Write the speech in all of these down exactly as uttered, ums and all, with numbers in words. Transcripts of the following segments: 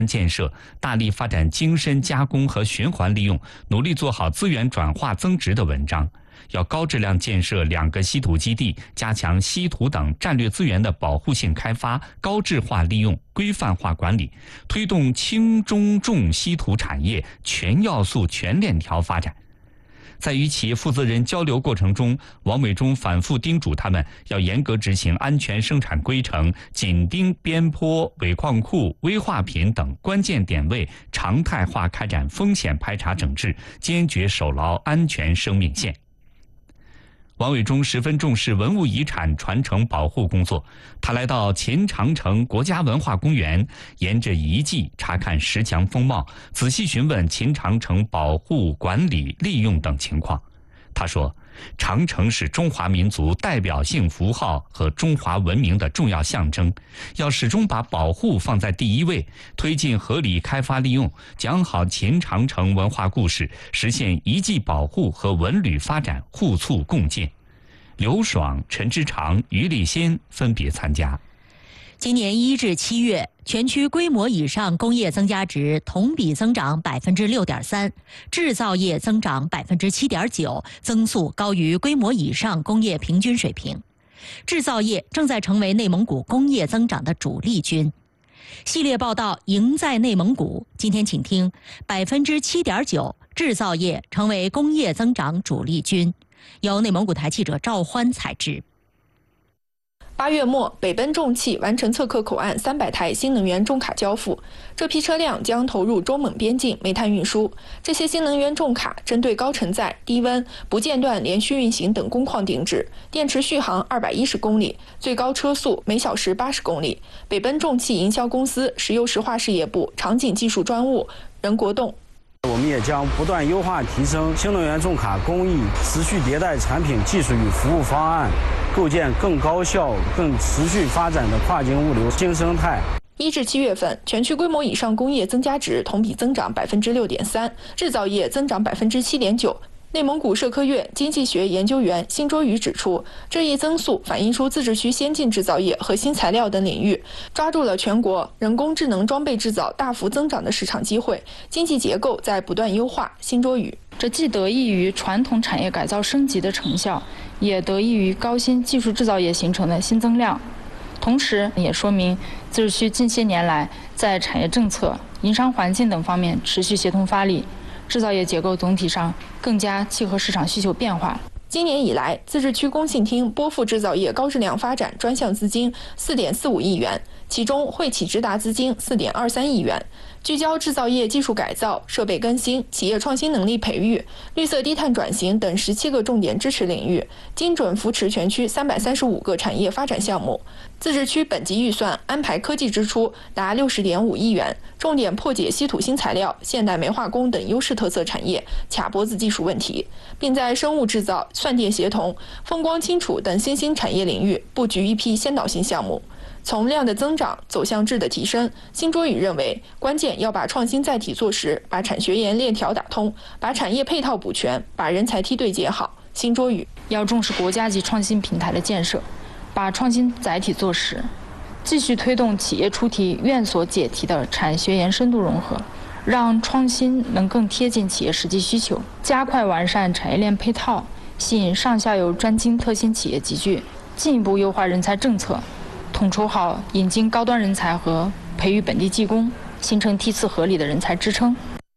建设，大力发展精深加工和循环利用，努力做好资源转化增值的文章。要高质量建设两个稀土基地，加强稀土等战略资源的保护性开发、高质化利用、规范化管理，推动轻中重稀土产业全要素全链条发展。在与企业负责人交流过程中，王伟中反复叮嘱他们要严格执行安全生产规程，紧盯边坡、尾矿库、危化品等关键点位，常态化开展风险排查整治，坚决守牢安全生命线。王伟中十分重视文物遗产传承保护工作，他来到秦长城国家文化公园，沿着遗迹查看石墙风貌，仔细询问秦长城保护、管理、利用等情况。他说，长城是中华民族代表性符号和中华文明的重要象征，要始终把保护放在第一位，推进合理开发利用，讲好秦长城文化故事，实现遗迹保护和文旅发展互促共进。刘爽、陈之长、于立先分别参加。 今年一至七月，全区规模以上工业增加值同比增长百分之六点三，制造业增长百分之七点九，增速高于规模以上工业平均水平。制造业正在成为内蒙古工业增长的主力军。系列报道《赢在内蒙古》，今天请听百分之七点九，制造业成为工业增长主力军。由内蒙古台记者赵欢采制。 八月末，北奔重汽完成测客口岸三百台新能源重卡交付，这批车辆将投入中蒙边境煤炭运输。这些新能源重卡针对高承载、低温、不间断连续运行等工况定制，电池续航二百一十公里，最高车速每小时八十公里。北奔重汽营销公司石油石化事业部场景技术专务任国栋。 我们也将不断优化提升新能源重卡工艺，持续迭代产品技术与服务方案，构建更高效、更持续发展的跨境物流新生态。 一至七月份，全区规模以上工业增加值同比增长百分之六点三，制造业增长百分之七点九。内蒙古社科院经济学研究员辛卓宇指出，这一增速反映出自治区先进制造业和新材料等领域抓住了全国人工智能装备制造大幅增长的市场机会，经济结构在不断优化。辛卓宇， 这既得益于传统产业改造升级的成效，也得益于高新技术制造业形成的新增量。同时也说明自治区近些年来在产业政策、营商环境等方面持续协同发力，制造业结构总体上更加契合市场需求变化。 今年以来，自治区工信厅拨付制造业高质量发展专项资金四点四五亿元，其中惠企直达资金四点二三亿元，聚焦制造业技术改造、设备更新、企业创新能力培育、绿色低碳转型等十七个重点支持领域，精准扶持全区三百三十五个产业发展项目。自治区本级预算安排科技支出达六十点五亿元，重点破解稀土新材料、现代煤化工等优势特色产业卡脖子技术问题，并在生物制造、算电协同、风光清楚等新兴产业领域布局一批先导性项目。从量的增长走向质的提升，辛卓宇认为，关键要把创新载体做实，把产学研链条打通，把产业配套补全，把人才梯队接好。辛卓宇要重视国家级创新平台的建设，把创新载体做实，继续推动企业出题、院所解题的产学研深度融合，让创新能更贴近企业实际需求，加快完善产业链配套，吸引上下游专精特新企业集聚，进一步优化人才政策，统筹好引进高端人才和培育本地技工，形成梯次合理的人才支撑。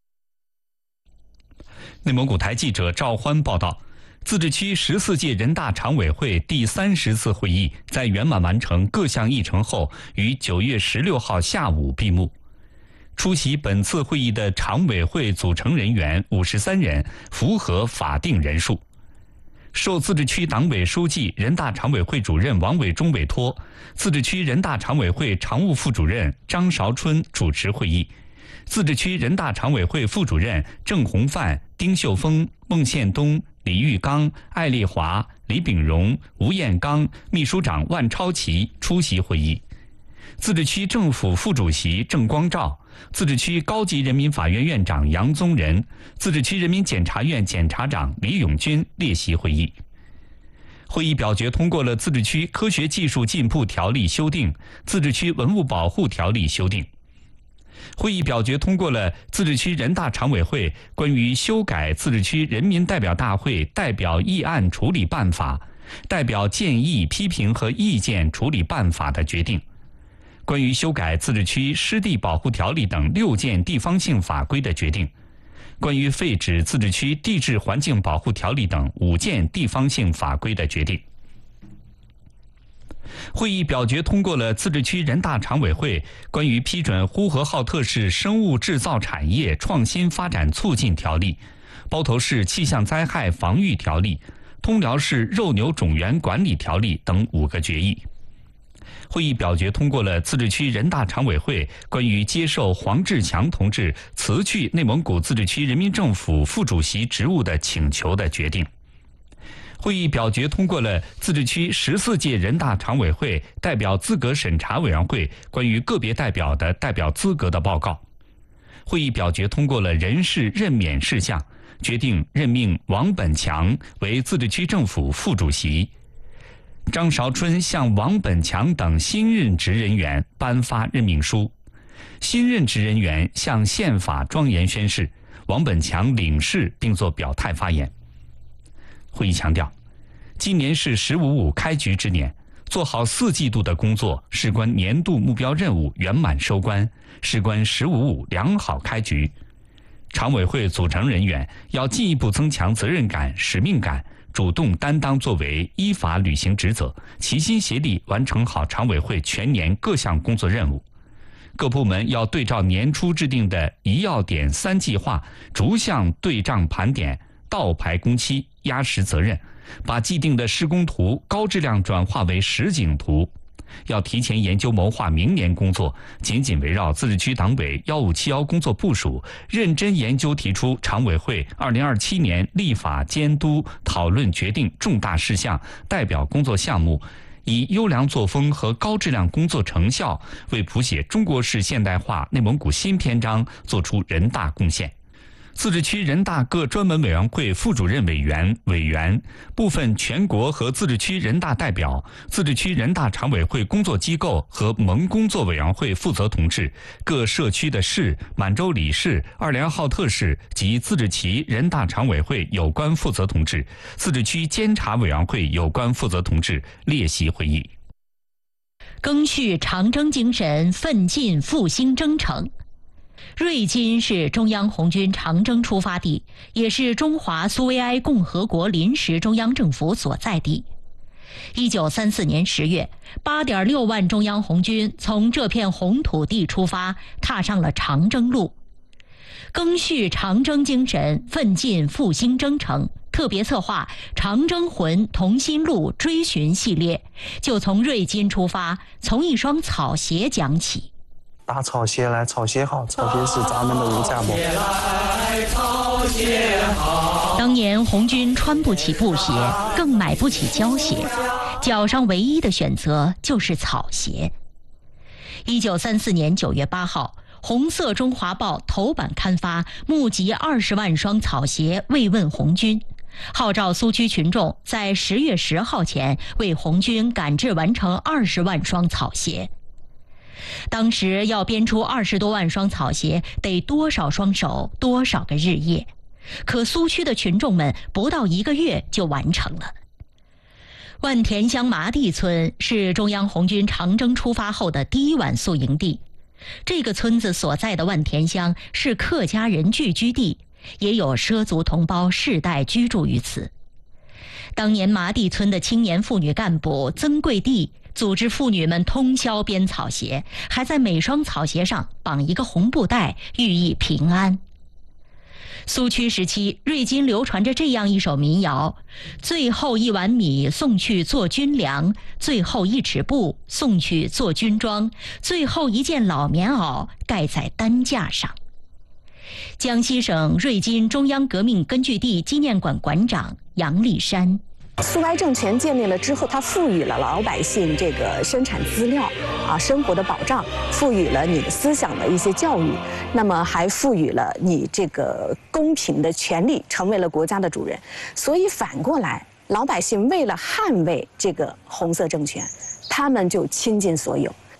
内蒙古台记者赵欢报道，自治区十四届人大常委会第三十次会议在圆满完成各项议程后，于九月十六号下午闭幕。出席本次会议的常委会组成人员五十三人，符合法定人数。受自治区党委书记、人大常委会主任王伟中委托，自治区人大常委会常务副主任张韶春主持会议，自治区人大常委会副主任郑洪范、丁秀峰、孟宪东、李玉刚、艾丽华、李炳荣、吴彦刚、秘书长万超奇出席会议。自治区政府副主席郑光照、自治区高级人民法院院长杨宗仁、自治区人民检察院检察长李永军列席会议。会议表决通过了自治区科学技术进步条例修订、自治区文物保护条例修订。 会议表决通过了自治区人大常委会关于修改自治区人民代表大会代表议案处理办法、代表建议、批评和意见处理办法的决定，关于修改自治区湿地保护条例等六件地方性法规的决定，关于废止自治区地质环境保护条例等五件地方性法规的决定。会议表决通过了自治区人大常委会关于批准呼和浩特市生物制造产业创新发展促进条例、包头市气象灾害防御条例、通辽市肉牛种源管理条例等五个决议。会议表决通过了自治区人大常委会关于接受黄志强同志辞去内蒙古自治区人民政府副主席职务的请求的决定。会议表决通过了自治区十四届人大常委会代表资格审查委员会关于个别代表的代表资格的报告。会议表决通过了人事任免事项，决定任命王本强为自治区政府副主席。张韶春向王本强等新任职人员颁发任命书，新任职人员向宪法庄严宣誓，王本强领誓并作表态发言。会议强调，今年是“十五五”开局之年，做好四季度的工作，事关年度目标任务圆满收官，事关“十五五”良好开局。常委会组成人员要进一步增强责任感、使命感，主动担当作为，依法履行职责，齐心协力完成好常委会全年各项工作任务。各部门要对照年初制定的一要点三计划，逐项对账盘点，倒排工期，压实责任，把既定的施工图高质量转化为实景图。要提前研究谋划明年工作，紧紧围绕自治区党委一五七一工作部署，认真研究提出常委会二零二七年立法监督讨论决定重大事项代表工作项目，以优良作风和高质量工作成效，为谱写中国式现代化内蒙古新篇章作出人大贡献。自治区人大各专门委员会副主任委员、委员、部分全国和自治区人大代表、自治区人大常委会工作机构和盟工作委员会负责同志、各社区的市、满洲里市、二连浩特市及自治旗人大常委会有关负责同志、自治区监察委员会有关负责同志列席会议。 赓续长征精神，奋进复兴征程。瑞金是中央红军长征出发地，也是中华苏维埃共和国临时中央政府所在地。一九三四年十月，八点六万中央红军从这片红土地出发，踏上了长征路。赓续长征精神，奋进复兴征程特别策划长征魂同心路追寻系列，就从瑞金出发，从一双草鞋讲起。 打草鞋来，草鞋好，草鞋是咱们的无价宝。 当年红军穿不起布鞋，更买不起胶鞋，脚上唯一的选择就是草鞋。一九三四年九月八号，红色中华报头版刊发，募集二十万双草鞋慰问红军，号召苏区群众在十月十号前为红军赶制完成二十万双草鞋。当时要编出二十多万双草鞋，得多少双手，多少个日夜？可苏区的群众们不到一个月就完成了。万田乡麻地村是中央红军长征出发后的第一晚宿营地。这个村子所在的万田乡是客家人聚居地，也有畲族同胞世代居住于此。当年麻地村的青年妇女干部曾桂娣组织妇女们通宵编草鞋，还在每双草鞋上绑一个红布带，寓意平安。苏区时期，瑞金流传着这样一首民谣：最后一碗米送去做军粮，最后一尺布送去做军装，最后一件老棉袄盖在担架上。江西省瑞金中央革命根据地纪念馆馆长杨立山。 苏维埃政权建立了之后，它赋予了老百姓这个生产资料啊、生活的保障，赋予了你的思想的一些教育，那么还赋予了你这个公平的权利，成为了国家的主人。所以反过来，老百姓为了捍卫这个红色政权，他们就倾尽所有，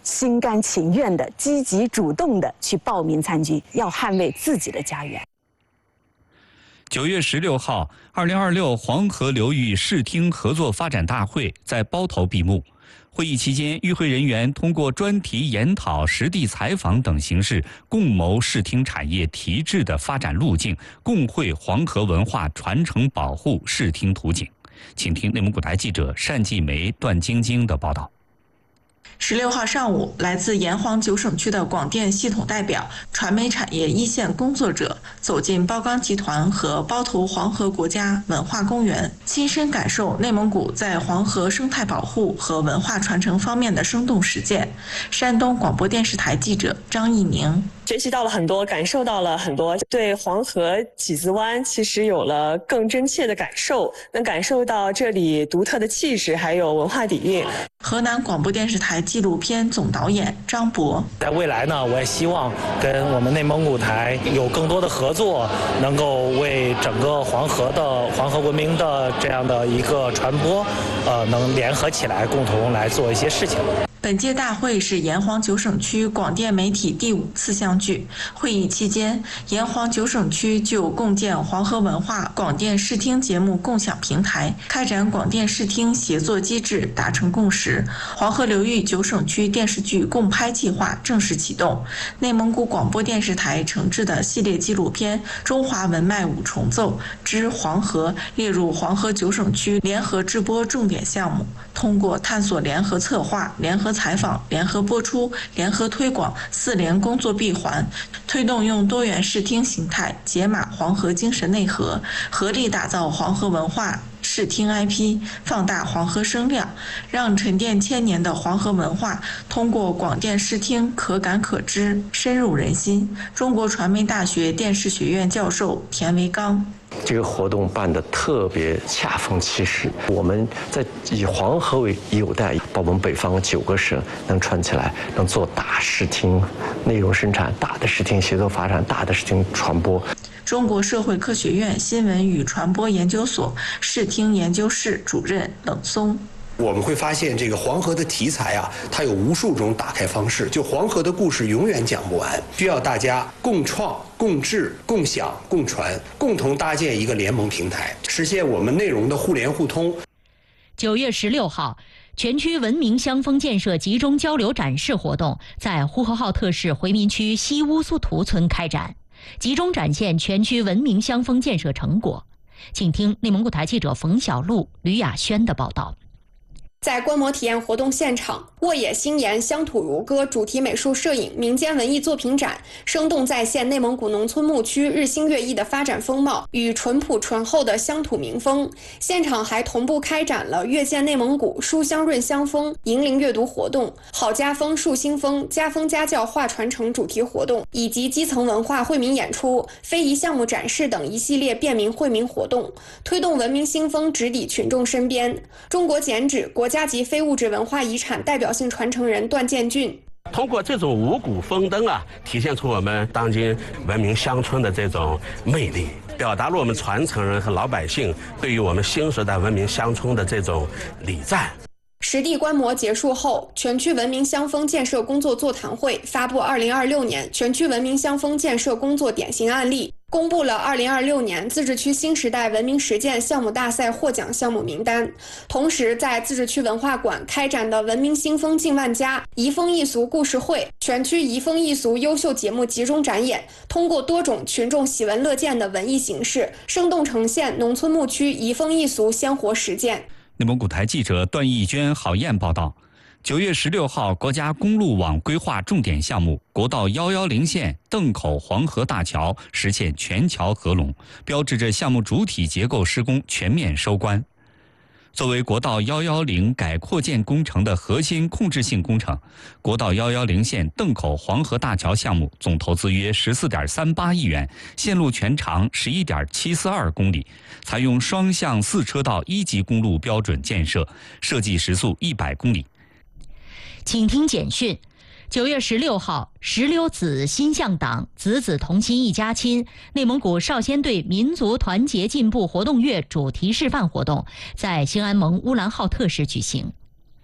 心甘情愿的、积极主动的去报名参军，要捍卫自己的家园。 九月十六号，二零二六黄河流域视听合作发展大会在包头闭幕。会议期间，与会人员通过专题研讨、实地采访等形式，共谋视听产业提质的发展路径，共绘黄河文化传承保护视听图景。请听内蒙古台记者单继梅、段晶晶的报道。 十六号上午，来自沿黄九省区的广电系统代表、传媒产业一线工作者走进包钢集团和包头黄河国家文化公园，亲身感受内蒙古在黄河生态保护和文化传承方面的生动实践。山东广播电视台记者张一宁。 学习到了很多，感受到了很多，对黄河几子湾其实有了更真切的感受，能感受到这里独特的气质，还有文化底蕴。 河南广播电视台纪录片总导演张博， 在未来呢，我也希望跟我们内蒙古台有更多的合作，能够为整个黄河的黄河文明的这样的一个传播，呃，能联合起来，共同来做一些事情。 本届大会是沿黄九省区广电媒体第五次相聚。会议期间，沿黄九省区就共建黄河文化广电视听节目共享平台、开展广电视听协作机制达成共识。黄河流域九省区电视剧共拍计划正式启动。内蒙古广播电视台承制的系列纪录片《中华文脉五重奏之黄河》列入黄河九省区联合制播重点项目，通过探索联合策划、联合采访、联合播出、联合推广四联工作闭环，推动用多元视听形态解码黄河精神内核，合力打造黄河文化视听 I P， 放大黄河声量，让沉淀千年的黄河文化通过广电视听可感可知，深入人心。中国传媒大学电视学院教授田维刚。 这个活动办得特别恰逢其时，我们在以黄河为纽带，把我们北方九个省能串起来，能做大视听内容生产、大的视听协作发展、大的视听传播。 中国社会科学院新闻与传播研究所视听研究室主任冷松。 我们会发现，这个黄河的题材啊，它有无数种打开方式。就黄河的故事永远讲不完，需要大家共创、共治、共享、共传，共同搭建一个联盟平台，实现我们内容的互联互通。 九月十六号，全区文明乡风建设集中交流展示活动在呼和浩特市回民区西乌苏图村开展，集中展现全区文明乡风建设成果。请听内蒙古台记者冯小璐、吕雅轩的报道。 在观摩体验活动现场，沃野新颜乡土如歌主题美术摄影民间文艺作品展，生动再现内蒙古农村牧区日新月异的发展风貌与淳朴醇厚的乡土民风。现场还同步开展了阅见内蒙古、书香润乡风引领阅读活动、好家风树新风家风家教话传承主题活动，以及基层文化惠民演出、非遗项目展示等一系列便民惠民活动，推动文明新风直抵群众身边。中国剪纸国家级非物质文化遗产代表性传承人段建俊。 通过这种五谷丰登啊，体现出我们当今文明乡村的这种魅力，表达了我们传承人和老百姓对于我们新时代文明乡村的这种礼赞。 实地观摩结束后，全区文明乡风建设工作座谈会发布二零二六年全区文明乡风建设工作典型案例，公布了二零二六年自治区新时代文明实践项目大赛获奖项目名单。同时，在自治区文化馆开展的文明新风近万家移风易俗故事会全区移风易俗优秀节目集中展演，通过多种群众喜闻乐见的文艺形式，生动呈现农村牧区移风易俗鲜活实践。 内蒙古台记者段义娟、郝燕报道。九月十六号，国家公路网规划重点项目国道一一零线邓口黄河大桥实现全桥合龙，标志着项目主体结构施工全面收官。作为国道一一零改扩建工程的核心控制性工程，国道一一零线邓口黄河大桥项目总投资约十四点三八亿元，线路全长十一点七四二公里，采用双向四车道一级公路标准建设，设计时速一百公里。 请听简讯。九月十六号，石榴籽心向党，子子同心一家亲内蒙古少先队民族团结进步活动月主题示范活动在兴安盟乌兰浩特市举行。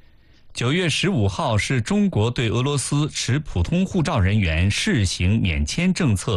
九月十五号是中国对俄罗斯持普通护照人员试行免签政策